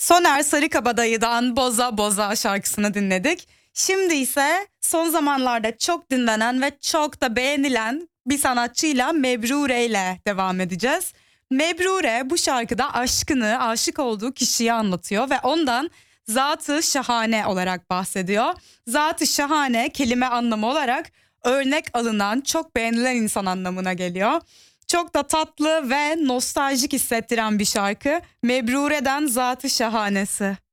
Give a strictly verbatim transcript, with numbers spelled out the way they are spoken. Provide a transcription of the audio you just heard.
Soner Sarıkabadayı'dan Boza Boza şarkısını dinledik. Şimdi ise son zamanlarda çok dinlenen ve çok da beğenilen bir sanatçıyla Mebrure ile devam edeceğiz. Mebrure bu şarkıda aşkını, aşık olduğu kişiyi anlatıyor ve ondan zatı şahane olarak bahsediyor. Zatı şahane kelime anlamı olarak örnek alınan, çok beğenilen insan anlamına geliyor. Çok da tatlı ve nostaljik hissettiren bir şarkı. Mebrure'den Zatı Şahanesi.